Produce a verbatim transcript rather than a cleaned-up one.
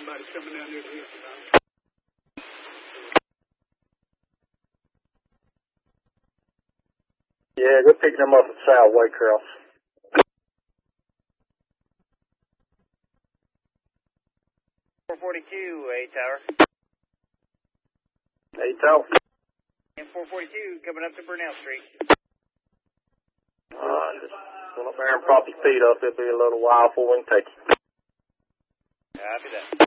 somebody coming down there to this about. Yeah, go picking them up at South Waycross. four forty-two, A Tower. A Tower. And four forty-two coming up to Burnell Street. Uh, just go up there and prop your feet up. It'll be a little while before we can take you. Copy that.